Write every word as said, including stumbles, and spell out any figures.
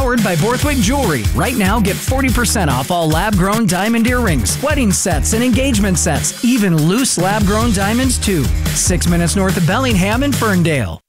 powered by Borthwick Jewelry. Right now, get forty percent off all lab-grown diamond earrings, wedding sets, and engagement sets, even loose lab-grown diamonds, too. Six minutes north of Bellingham in Ferndale.